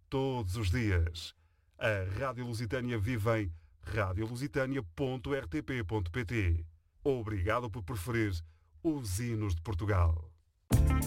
todos os dias. A Rádio Lusitânia vive em radiolusitania.rtp.pt. Obrigado por preferir os hinos de Portugal.